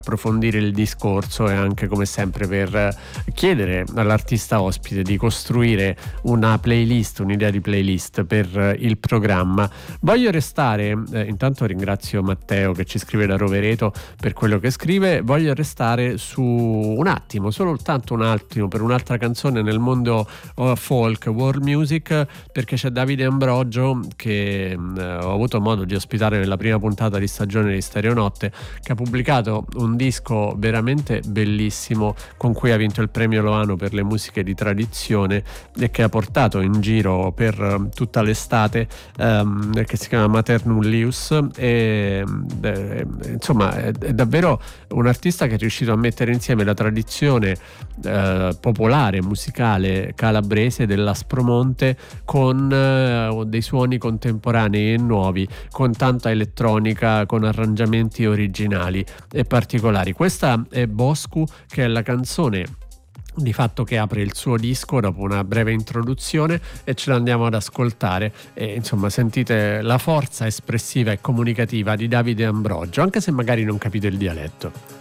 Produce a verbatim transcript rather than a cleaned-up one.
approfondire il discorso e anche come sempre per chiedere all'artista ospite di costruire una playlist, un'idea di playlist per il programma. Voglio restare, eh, intanto ringrazio Matteo che ci scrive da Rovereto per quello che scrive, voglio restare su un attimo, soltanto un attimo, per un'altra canzone nel mondo uh, folk, world music, perché c'è Davide Ambrogio che uh, ho avuto modo di ospitare nella prima puntata di stagione di Stereonotte, che ha pubblicato un un disco veramente bellissimo con cui ha vinto il premio Loano per le musiche di tradizione e che ha portato in giro per tutta l'estate, um, che si chiama Mater Nullius e eh, insomma è, è davvero un artista che è riuscito a mettere insieme la tradizione eh, popolare musicale calabrese dell'Aspromonte con eh, dei suoni contemporanei e nuovi, con tanta elettronica, con arrangiamenti originali e particolari. Questa è Boscu, che è la canzone di fatto che apre il suo disco dopo una breve introduzione, e ce l'andiamo ad ascoltare e insomma sentite la forza espressiva e comunicativa di Davide Ambrogio, anche se magari non capite il dialetto.